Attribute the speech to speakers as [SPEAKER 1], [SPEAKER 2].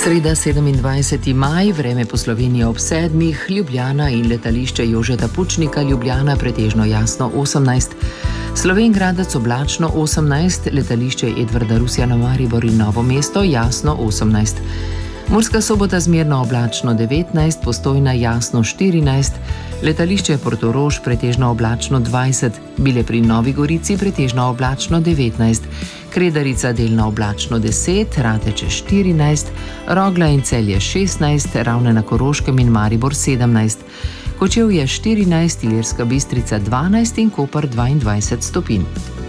[SPEAKER 1] Sreda 27. maj, vreme po Sloveniji ob 7, Ljubljana in letališče Jožeta Pučnika Ljubljana pretežno jasno 18, Slovenj Gradec oblačno 18, letališče Edvarda Rusjana Maribor in Novo mesto jasno 18, Murska Sobota zmerno oblačno 19, Postojna jasno 14, letališče Portorož pretežno oblačno 20, Bile pri Novi Gorici pretežno oblačno 19, Kredarica delno oblačno 10, Rateče 14, Rogla in Celje 16, Ravne na Koroškem in Maribor 17, Kočevje 14, Ilirska Bistrica 12 in Koper 22 stopinj.